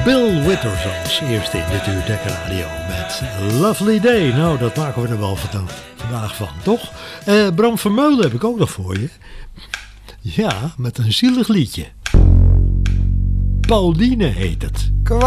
Bill Withers als eerste in dit uur Dekker Radio met Lovely Day. Nou, dat maken we er wel vandaag van, toch? Bram Vermeulen heb ik ook nog voor je. Ja, met een zielig liedje. Pauline heet het.